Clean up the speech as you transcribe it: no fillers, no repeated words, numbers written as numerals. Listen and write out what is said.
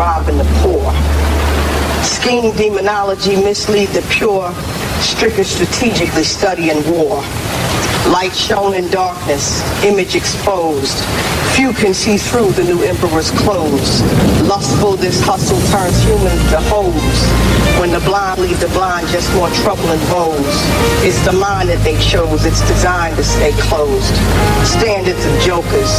robbing the poor. Scheme demonology mislead the pure, stricken strategically studying war. Light shown in darkness, image exposed. Few can see through the new emperor's clothes. Lustful, this hustle turns humans to hoes. When the blind leave the blind, just more trouble and woes. It's the mind that they chose, it's designed to stay closed. Standards of jokers,